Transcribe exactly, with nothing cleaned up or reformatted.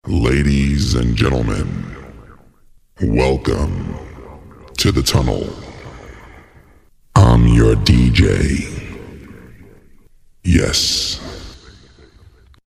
Ladies and gentlemen, welcome to the tunnel. I'm your D J. Yes,